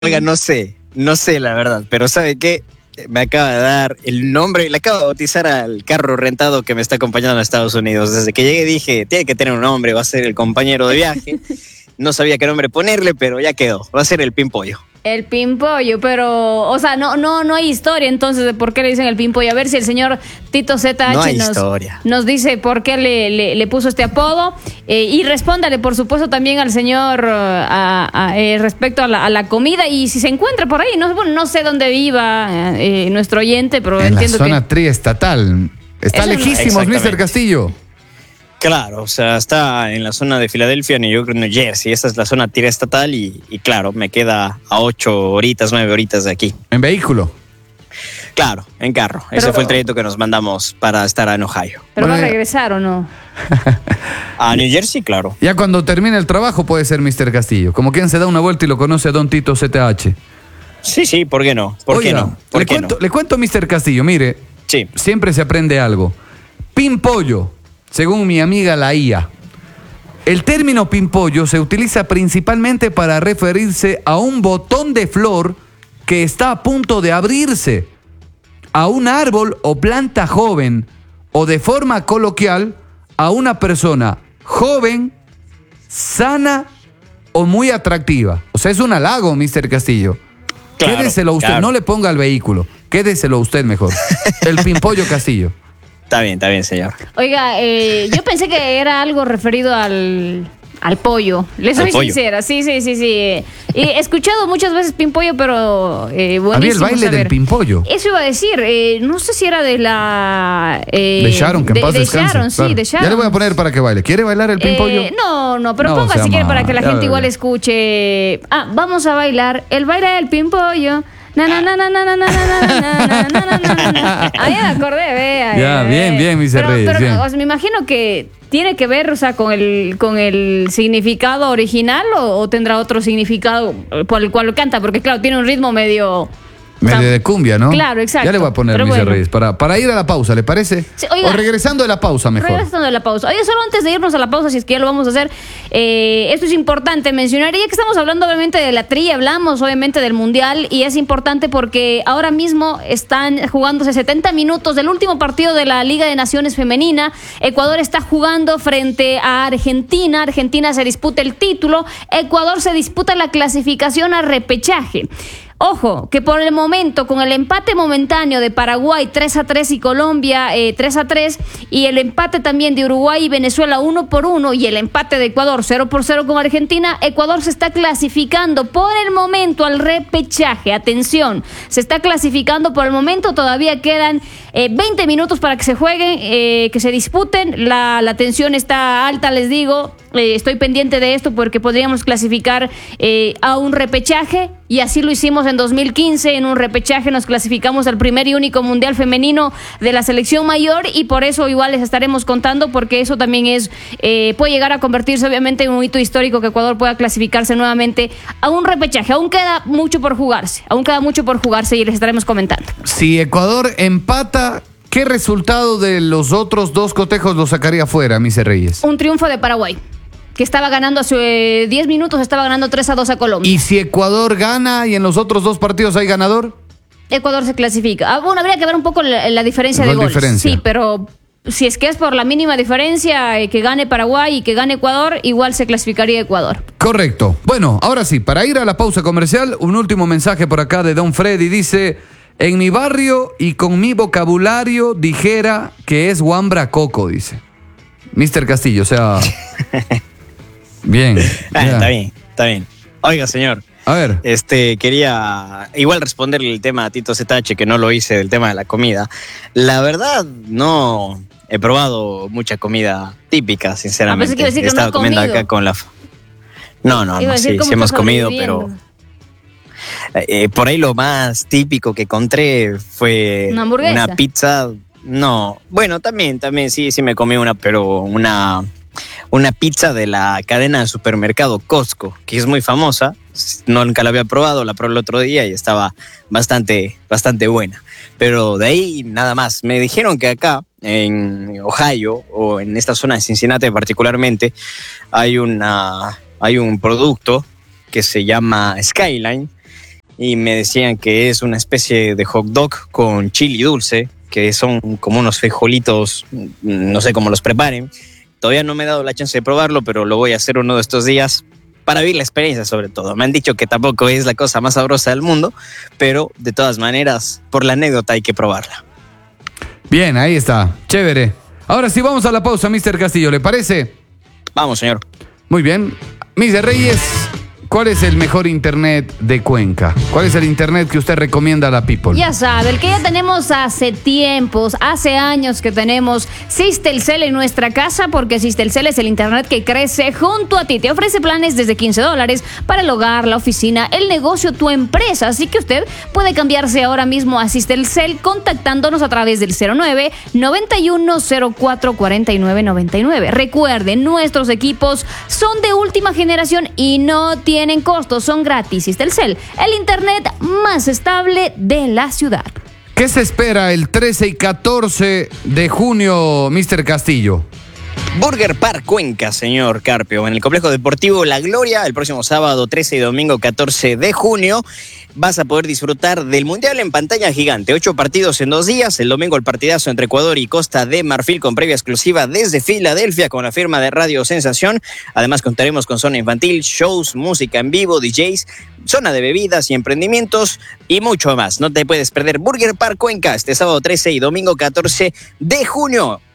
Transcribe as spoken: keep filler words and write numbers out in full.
Oiga, no sé, no sé la verdad, pero ¿sabe qué? Me acaba de dar el nombre, le acabo de bautizar al carro rentado que me está acompañando a Estados Unidos. Desde que llegué dije, tiene que tener un nombre, va a ser el compañero de viaje. No sabía qué nombre ponerle, pero ya quedó, va a ser el Pimpollo. El Pimpollo, pero, o sea, no, no, no hay historia entonces de por qué le dicen el Pimpollo. A ver si el señor Tito Z H no hay nos, historia. nos dice por qué le, le, le puso este apodo. Eh, y respóndale, por supuesto, también al señor uh, a, a, eh, respecto a la, a la comida. Y si se encuentra por ahí, no, bueno, no sé dónde viva eh, nuestro oyente, pero en entiendo la zona que... triestatal. Está Eso no- lejísimos, mister Castillo. Claro, o sea, está en la zona de Filadelfia, New York, New Jersey. Esa es la zona triestatal y, y claro, me queda a ocho horitas, nueve horitas de aquí. En vehículo. Claro, en carro. Pero- Ese fue el trayecto que nos mandamos para estar en Ohio. ¿Pero va a Bueno, regresar o no? A New Jersey, claro. Ya cuando termine el trabajo puede ser mister Castillo. Como quien se da una vuelta y lo conoce a don Tito Z H. Sí, sí, ¿por qué no? ¿Por Oiga, qué no? ¿Por le, qué cuento, no? le cuento, mister Castillo, mire, Sí. siempre se aprende algo. Pimpollo, según mi amiga la I A. El término pimpollo se utiliza principalmente para referirse a un botón de flor que está a punto de abrirse, a un árbol o planta joven, o de forma coloquial, a una persona joven, sana o muy atractiva. O sea, es un halago, mister Castillo. Claro, Quédeselo usted, claro. no le ponga al vehículo. Quédeselo usted mejor. El Pimpollo Castillo. Está bien, está bien, señor. Oiga, eh, yo pensé que era algo referido al, al pollo. Le soy Al pollo. sincera, sí, sí, sí, sí. Y he escuchado muchas veces Pimpollo, pero eh, buenísimo Había el baile saber. del Pimpollo. Eso iba a decir, eh, no sé si era de la... eh, De Sharon, que en de, paz de descanse. Sharon, sí, Claro. de Sharon. Ya le voy a poner para que baile. ¿Quiere bailar el Pimpollo? Eh, no, no, pero No, ponga sea si quiere para que la mal. gente Ya, igual ya. escuche. Ah, vamos a bailar el baile del Pimpollo. Na, na, na, na, na, na, na, na, na, na, na, na, na. Ah, ya me acordé, vea. Ya, bien, bien, mis Pero, Reyes, pero, bien. o sea, me imagino que tiene que ver, o sea, con el, con el significado original o, o tendrá otro significado por el cual lo canta, porque claro, tiene un ritmo medio... Medio o sea, de cumbia, ¿no? Claro, exacto. Ya le voy a poner, Pero mis bueno. Reyes, para, para ir a la pausa, ¿le parece? Sí, oiga. O regresando de la pausa, mejor. Regresando de la pausa. Oye, solo antes de irnos a la pausa, si es que ya lo vamos a hacer, eh, esto es importante mencionar, ya que estamos hablando obviamente de la tri, hablamos obviamente del Mundial, y es importante porque ahora mismo están jugándose setenta minutos del último partido de la Liga de Naciones Femenina. Ecuador está jugando frente a Argentina, Argentina se disputa el título, Ecuador se disputa la clasificación a repechaje. Ojo, que por el momento, con el empate momentáneo de Paraguay tres a tres y Colombia eh, tres a tres, y el empate también de Uruguay y Venezuela uno por uno, y el empate de Ecuador cero por cero con Argentina, Ecuador se está clasificando por el momento al repechaje. Atención, se está clasificando por el momento, todavía quedan eh, veinte minutos para que se jueguen, eh, que se disputen, la, la tensión está alta, les digo. Eh, estoy pendiente de esto porque podríamos clasificar eh, a un repechaje, y así lo hicimos en dos mil quince. En un repechaje nos clasificamos al primer y único mundial femenino de la selección mayor, y por eso igual les estaremos contando, porque eso también es eh, puede llegar a convertirse obviamente en un hito histórico, que Ecuador pueda clasificarse nuevamente a un repechaje. Aún queda mucho por jugarse, aún queda mucho por jugarse y les estaremos comentando. Si Ecuador empata, ¿qué resultado de los otros dos cotejos lo sacaría fuera, mis Reyes? Un triunfo de Paraguay, que estaba ganando hace diez minutos, estaba ganando tres a dos a Colombia. ¿Y si Ecuador gana y en los otros dos partidos hay ganador? Ecuador se clasifica. Ah, bueno, habría que ver un poco la, la diferencia Gol de goles. diferencia. Sí, pero si es que es por la mínima diferencia, eh, que gane Paraguay y que gane Ecuador, igual se clasificaría Ecuador. Correcto. Bueno, ahora sí, para ir a la pausa comercial, un último mensaje por acá de Don Freddy. Dice, en mi barrio y con mi vocabulario dijera que es Wambra Coco, dice. mister Castillo, o sea... Bien. Ah, ya. está bien, está bien. Oiga, señor. A ver. Este, quería igual responderle el tema a Tito Z H, que no lo hice del tema de la comida. La verdad, no he probado mucha comida típica, sinceramente. Ah, pensé que iba a decir he que no estado ha comiendo comido. acá con la... No, no, Iba no, a decir sí, cómo sí hemos está comido, sobreviviendo. pero... eh, por ahí lo más típico que encontré fue ¿Una hamburguesa? una pizza. No, bueno, también, también, sí, sí me comí una, pero una... Una pizza de la cadena de supermercado Costco, que es muy famosa. No, nunca la había probado, la probé el otro día y estaba bastante, bastante buena. Pero de ahí nada más. Me dijeron que acá, en Ohio, o en esta zona de Cincinnati particularmente, hay, una, hay un producto que se llama Skyline, y me decían que es una especie de hot dog con chili dulce, que son como unos frijolitos, no sé cómo los preparen. Todavía no me he dado la chance de probarlo, pero lo voy a hacer uno de estos días para vivir la experiencia sobre todo. Me han dicho que tampoco es la cosa más sabrosa del mundo, pero de todas maneras, por la anécdota hay que probarla. Bien, ahí está. Chévere. Ahora sí, vamos a la pausa, mister Castillo, ¿le parece? Vamos, señor. Muy bien. mister Reyes, ¿cuál es el mejor internet de Cuenca? ¿Cuál es el internet que usted recomienda a la people? Ya sabe, el que ya tenemos hace tiempos, hace años que tenemos Sistelcel en nuestra casa, porque Sistelcel es el internet que crece junto a ti. Te ofrece planes desde quince dólares para el hogar, la oficina, el negocio, tu empresa. Así que usted puede cambiarse ahora mismo a Sistelcel contactándonos a través del cero nueve, noventa y uno, cero cuatro, cuarenta y nueve, noventa y nueve. Recuerden, nuestros equipos son de última generación y no tienen tienen costos, son gratis. Sistelcel, el internet más estable de la ciudad. ¿Qué se espera el trece y catorce de junio, mister Castillo? Burger Park Cuenca, señor Carpio, en el complejo deportivo La Gloria, el próximo sábado trece y domingo catorce de junio. Vas a poder disfrutar del Mundial en pantalla gigante. Ocho partidos en dos días. El domingo el partidazo entre Ecuador y Costa de Marfil con previa exclusiva desde Filadelfia con la firma de Radio Sensación. Además contaremos con zona infantil, shows, música en vivo, D Js, zona de bebidas y emprendimientos y mucho más. No te puedes perder Burger Park Cuenca este sábado trece y domingo catorce de junio.